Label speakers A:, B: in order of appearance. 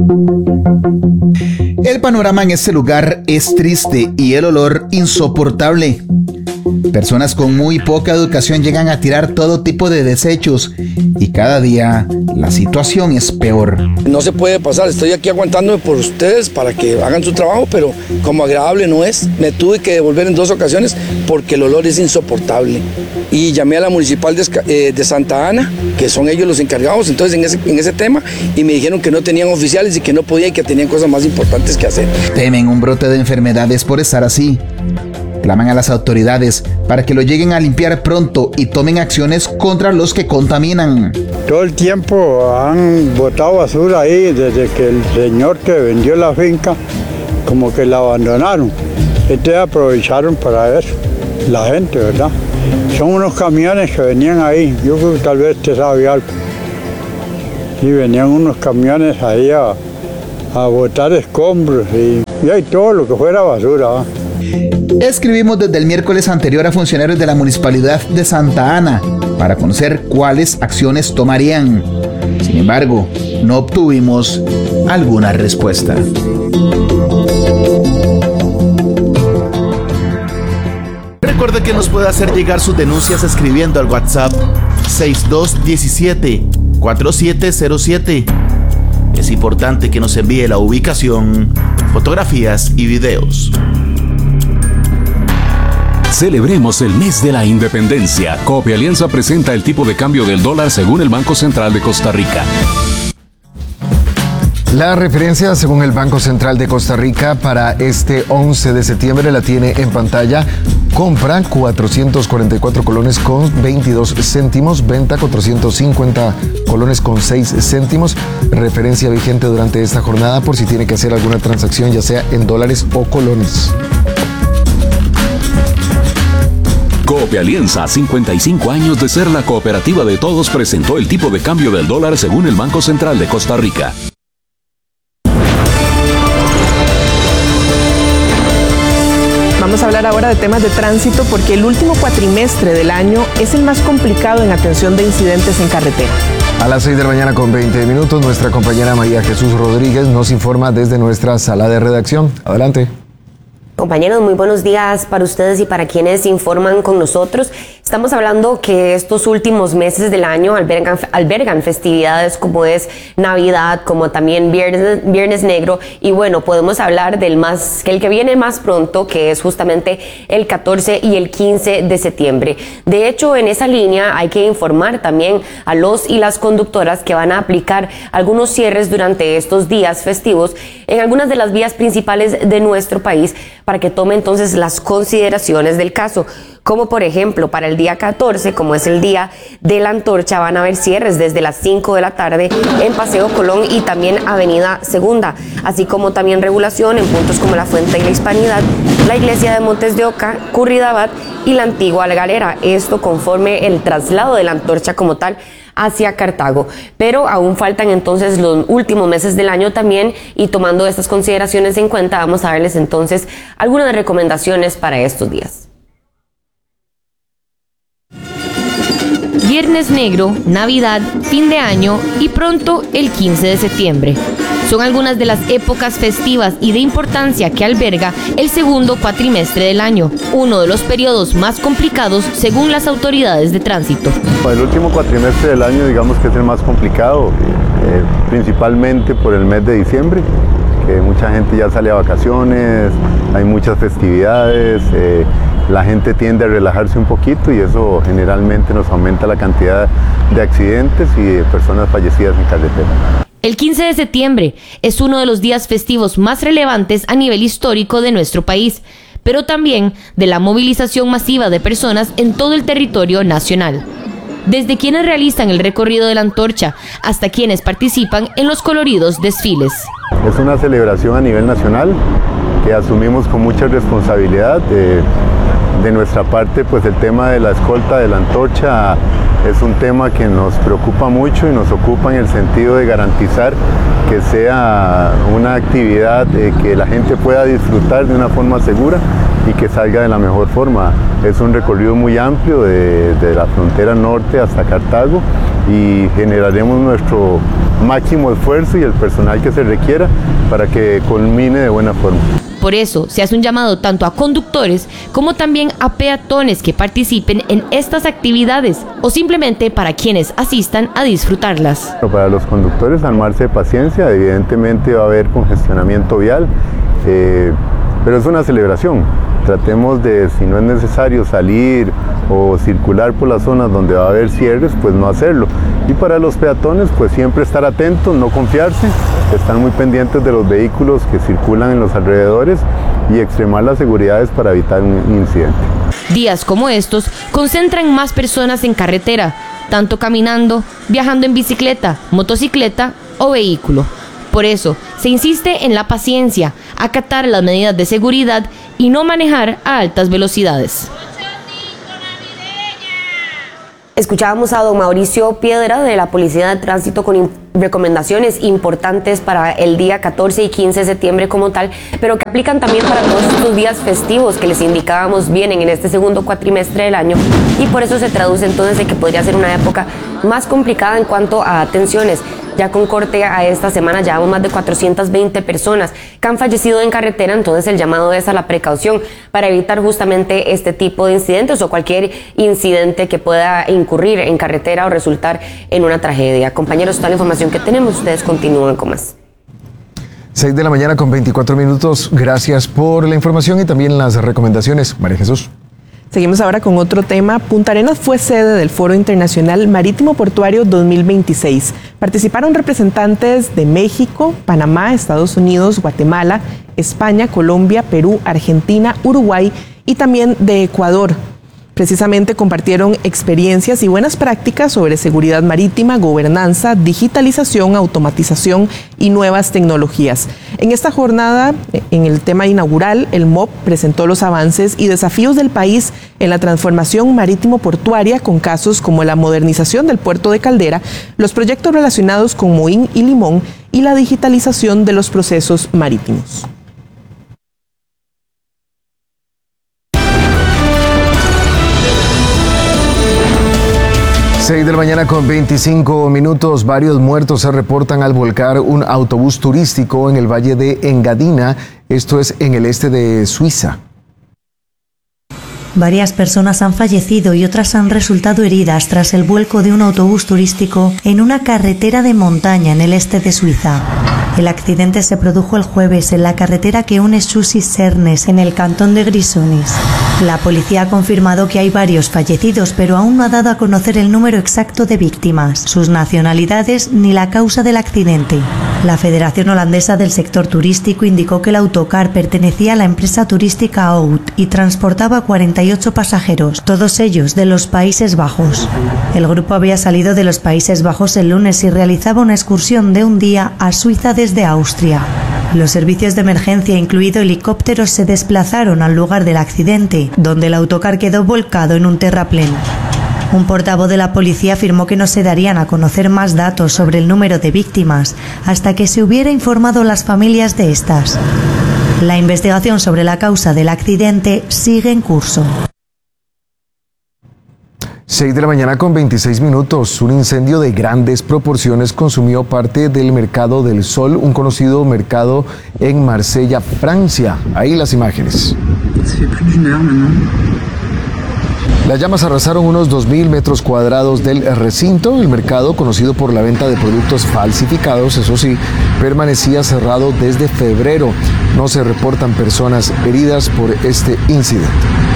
A: El panorama en este lugar es triste y el olor insoportable. Personas con muy poca educación llegan a tirar todo tipo de desechos y cada día la situación es peor.
B: No se puede pasar, estoy aquí aguantándome por ustedes para que hagan su trabajo, pero como agradable no es. Me tuve que devolver en 2 ocasiones porque el olor es insoportable. Y llamé a la municipal de Santa Ana, que son ellos los encargados, entonces en ese tema, y me dijeron que no tenían oficiales y que no podían y que tenían cosas más importantes que hacer.
A: Temen un brote de enfermedades por estar así. Claman a las autoridades para que lo lleguen a limpiar pronto y tomen acciones contra los que contaminan.
C: Todo el tiempo han botado basura ahí, desde que el señor que vendió la finca, como que la abandonaron. Entonces aprovecharon para eso, la gente, ¿verdad? Son unos camiones que venían ahí, yo creo que tal vez usted sabe algo. Y venían unos camiones ahí a botar escombros y hay todo lo que fuera basura, ¿eh?
A: Escribimos desde el miércoles anterior a funcionarios de la Municipalidad de Santa Ana para conocer cuáles acciones tomarían. Sin embargo, no obtuvimos alguna respuesta. Recuerde que nos puede hacer llegar sus denuncias escribiendo al WhatsApp 6217-4707. Es importante que nos envíe la ubicación, fotografías y videos.
D: Celebremos el mes de la independencia. Coop Alianza presenta el tipo de cambio del dólar según el Banco Central de Costa Rica.
E: La referencia según el Banco Central de Costa Rica para este 11 de septiembre la tiene en pantalla. Compra 444 colones con 22 céntimos, venta 450 colones con 6 céntimos. Referencia vigente durante esta jornada por si tiene que hacer alguna transacción ya sea en dólares o colones.
D: Coop Alianza, 55 años de ser la cooperativa de todos, presentó el tipo de cambio del dólar según el Banco Central de Costa Rica.
F: Vamos a hablar ahora de temas de tránsito porque el último cuatrimestre del año es el más complicado en atención de incidentes en carretera.
E: A las 6 de la mañana con 20 minutos, nuestra compañera María Jesús Rodríguez nos informa desde nuestra sala de redacción. Adelante.
G: Compañeros, muy buenos días para ustedes y para quienes informan con nosotros. Estamos hablando que estos últimos meses del año albergan festividades como es Navidad, como también Viernes Negro, y bueno, podemos hablar del el que viene más pronto, que es justamente el 14 y el 15 de septiembre. De hecho, en esa línea hay que informar también a los y las conductoras que van a aplicar algunos cierres durante estos días festivos en algunas de las vías principales de nuestro país, para que tome entonces las consideraciones del caso, como por ejemplo para el día 14, como es el día de la Antorcha, van a haber cierres desde las 5 de la tarde en Paseo Colón y también Avenida Segunda, así como también regulación en puntos como La Fuente y La Hispanidad, la Iglesia de Montes de Oca, Curridabat y la Antigua Algarera, esto conforme el traslado de la Antorcha como tal hacia Cartago. Pero aún faltan entonces los últimos meses del año también, y tomando estas consideraciones en cuenta, vamos a darles entonces algunas recomendaciones para estos días. Viernes Negro, Navidad, fin de año y pronto el 15 de septiembre. Son algunas de las épocas festivas y de importancia que alberga el segundo cuatrimestre del año, uno de los periodos más complicados según las autoridades de tránsito.
H: El último cuatrimestre del año, digamos que es el más complicado, principalmente por el mes de diciembre, que mucha gente ya sale a vacaciones, hay muchas festividades, la gente tiende a relajarse un poquito y eso generalmente nos aumenta la cantidad de accidentes y de personas fallecidas en carretera.
G: El 15 de septiembre es uno de los días festivos más relevantes a nivel histórico de nuestro país, pero también de la movilización masiva de personas en todo el territorio nacional. Desde quienes realizan el recorrido de la Antorcha hasta quienes participan en los coloridos desfiles.
H: Es una celebración a nivel nacional que asumimos con mucha responsabilidad. De nuestra parte, pues el tema de la escolta de la Antorcha es un tema que nos preocupa mucho y nos ocupa en el sentido de garantizar que sea una actividad que la gente pueda disfrutar de una forma segura y que salga de la mejor forma. Es un recorrido muy amplio de la frontera norte hasta Cartago y generaremos máximo esfuerzo y el personal que se requiera para que culmine de buena forma.
I: Por eso se hace un llamado tanto a conductores como también a peatones que participen en estas actividades o simplemente para quienes asistan a disfrutarlas.
H: Para los conductores, armarse de paciencia, evidentemente va a haber congestionamiento vial, pero es una celebración. Tratemos de, si no es necesario salir o circular por las zonas donde va a haber cierres, pues no hacerlo. Y para los peatones, pues siempre estar atentos, no confiarse, estar muy pendientes de los vehículos que circulan en los alrededores y extremar las seguridades para evitar un incidente.
I: Días como estos concentran más personas en carretera, tanto caminando, viajando en bicicleta, motocicleta o vehículo. Por eso, se insiste en la paciencia, acatar las medidas de seguridad y no manejar a altas velocidades.
G: Escuchábamos a don Mauricio Piedra de la Policía de Tránsito con recomendaciones importantes para el día 14 y 15 de septiembre como tal, pero que aplican también para todos estos días festivos que les indicábamos vienen en este segundo cuatrimestre del año, y por eso se traduce entonces de que podría ser una época más complicada en cuanto a atenciones. Ya con corte a esta semana llevamos más de 420 personas que han fallecido en carretera, entonces el llamado es a la precaución para evitar justamente este tipo de incidentes o cualquier incidente que pueda incurrir en carretera o resultar en una tragedia. Compañeros, toda la información que tenemos, ustedes continúan con más.
E: 6 de la mañana con 24 minutos. Gracias por la información y también las recomendaciones, María Jesús.
F: Seguimos ahora con otro tema. Punta Arenas fue sede del Foro Internacional Marítimo Portuario 2026. Participaron representantes de México, Panamá, Estados Unidos, Guatemala, España, Colombia, Perú, Argentina, Uruguay y también de Ecuador. Precisamente compartieron experiencias y buenas prácticas sobre seguridad marítima, gobernanza, digitalización, automatización y nuevas tecnologías. En esta jornada, en el tema inaugural, el MOP presentó los avances y desafíos del país en la transformación marítimo-portuaria con casos como la modernización del puerto de Caldera, los proyectos relacionados con Moín y Limón y la digitalización de los procesos marítimos.
E: 6 de la mañana con 25 minutos. Varios muertos se reportan al volcar un autobús turístico en el valle de Engadina, esto es en el este de Suiza.
J: Varias personas han fallecido y otras han resultado heridas tras el vuelco de un autobús turístico en una carretera de montaña en el este de Suiza. El accidente se produjo el jueves en la carretera que une Sus y Sernes, en el cantón de Grisons. La policía ha confirmado que hay varios fallecidos, pero aún no ha dado a conocer el número exacto de víctimas, sus nacionalidades ni la causa del accidente. La Federación Holandesa del Sector Turístico indicó que el autocar pertenecía a la empresa turística Out y transportaba 48 pasajeros, todos ellos de los Países Bajos. El grupo había salido de los Países Bajos el lunes y realizaba una excursión de un día a Suiza desde Austria. Los servicios de emergencia, incluido helicópteros, se desplazaron al lugar del accidente, donde el autocar quedó volcado en un terraplén. Un portavoz de la policía afirmó que no se darían a conocer más datos sobre el número de víctimas hasta que se hubiera informado a las familias de estas. La investigación sobre la causa del accidente sigue en curso.
E: 6 de la mañana con 26 minutos. Un incendio de grandes proporciones consumió parte del Mercado del Sol, un conocido mercado en Marsella, Francia. Ahí las imágenes. Las llamas arrasaron unos 2.000 metros cuadrados del recinto. El mercado, conocido por la venta de productos falsificados, eso sí, permanecía cerrado desde febrero. No se reportan personas heridas por este incidente.